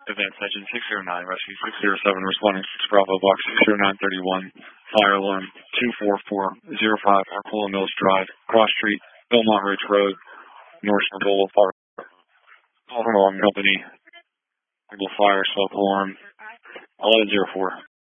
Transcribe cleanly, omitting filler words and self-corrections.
Advanced Engine 609, Rescue 607, responding 6 Bravo, Box 60931, fire alarm 24405, Arcola Mills Drive, Cross Street, Belmont Ridge Road, North Shore Boulevard. Alarm Company, Fire, smoke alarm, 1104.